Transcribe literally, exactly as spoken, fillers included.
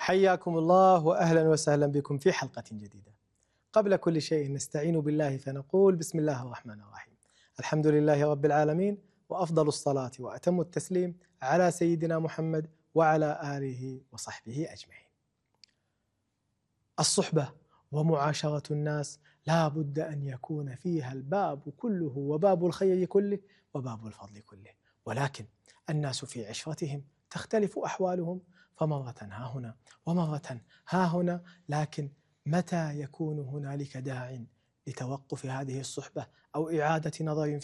حياكم الله وأهلا وسهلا بكم في حلقة جديدة. قبل كل شيء نستعين بالله فنقول بسم الله الرحمن الرحيم، الحمد لله رب العالمين، وأفضل الصلاة وأتم التسليم على سيدنا محمد وعلى آله وصحبه أجمعين. الصحبة ومعاشرة الناس لا بد أن يكون فيها الباب كله وباب الخير كله وباب الفضل كله، ولكن الناس في عشرتهم تختلف أحوالهم، فمرة ها هنا ومرة ها هنا، لكن متى يكون هنالك داع لتوقف هذه الصحبة أو إعادة نظر